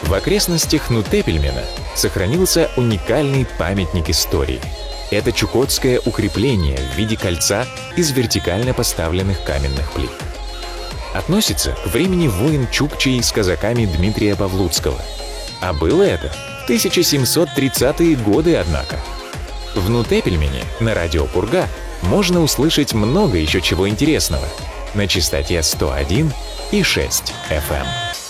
В окрестностях Нутепельмена сохранился уникальный памятник истории. Это чукотское укрепление в виде кольца из вертикально поставленных каменных плит. Относится к времени войн чукчей с казаками Дмитрия Павлуцкого. А было это в 1730-е годы, однако. В Нутепельмене на радио Пурга можно услышать много еще чего интересного на частоте 101,6 FM.